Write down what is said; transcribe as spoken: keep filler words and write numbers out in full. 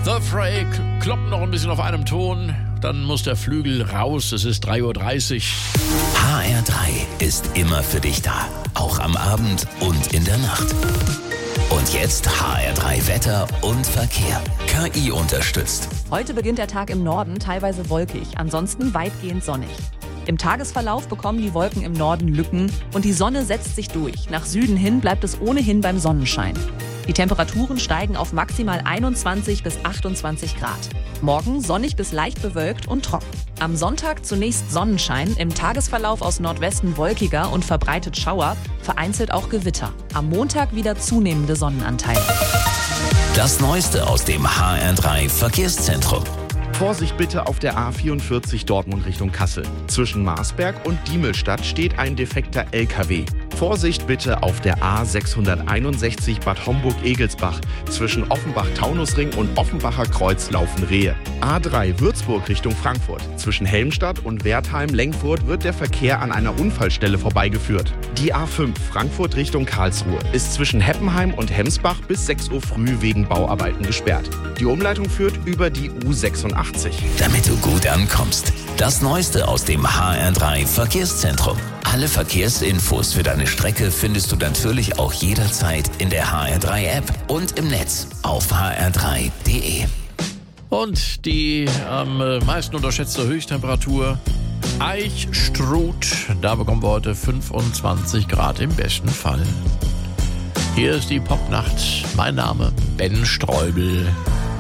The Fray kloppt noch ein bisschen auf einem Ton. Dann muss der Flügel raus. Es ist drei Uhr dreißig. H R drei ist immer für dich da. Auch am Abend und in der Nacht. Und jetzt H R drei Wetter und Verkehr. K I unterstützt. Heute beginnt der Tag im Norden teilweise wolkig, ansonsten weitgehend sonnig. Im Tagesverlauf bekommen die Wolken im Norden Lücken und die Sonne setzt sich durch. Nach Süden hin bleibt es ohnehin beim Sonnenschein. Die Temperaturen steigen auf maximal einundzwanzig bis achtundzwanzig Grad. Morgen sonnig bis leicht bewölkt und trocken. Am Sonntag zunächst Sonnenschein, im Tagesverlauf aus Nordwesten wolkiger und verbreitet Schauer, vereinzelt auch Gewitter. Am Montag wieder zunehmende Sonnenanteile. Das Neueste aus dem H R drei Verkehrszentrum. Vorsicht bitte auf der A vierundvierzig Dortmund Richtung Kassel. Zwischen Marsberg und Diemelstadt steht ein defekter L K W. Vorsicht bitte auf der A sechshunderteinundsechzig Bad Homburg-Egelsbach. Zwischen Offenbach-Taunusring und Offenbacher Kreuz laufen Rehe. A drei Würzburg Richtung Frankfurt. Zwischen Helmstadt und Wertheim-Lengfurt wird der Verkehr an einer Unfallstelle vorbeigeführt. Die A fünf Frankfurt Richtung Karlsruhe ist zwischen Heppenheim und Hemsbach bis sechs Uhr früh wegen Bauarbeiten gesperrt. Die Umleitung führt über die U sechsundachtzig. Damit du gut ankommst. Das Neueste aus dem H R drei Verkehrszentrum. Alle Verkehrsinfos für deine Strecke findest du natürlich auch jederzeit in der H R drei App und im Netz auf h r drei punkt d e. Und die am meisten unterschätzte Höchsttemperatur Eichstruth. Da bekommen wir heute fünfundzwanzig Grad im besten Fall. Hier ist die Popnacht. Mein Name Ben Streubel.